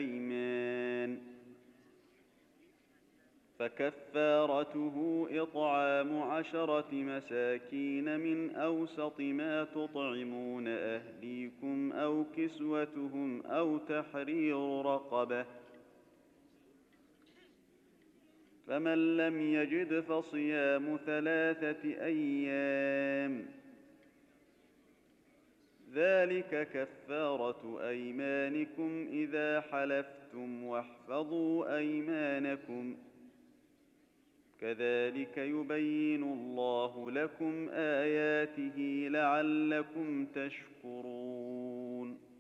الأيمان. فكفارته إطعام 10 مساكين من أوسط ما تطعمون أهليكم أو كسوتهم أو تحرير رقبة، فمن لم يجد فصيام 3 أيام، ذلك كفارة أيمانكم إذا حلفتم، واحفظوا أيمانكم، كذلك يبين الله لكم آياته لعلكم تشكرون.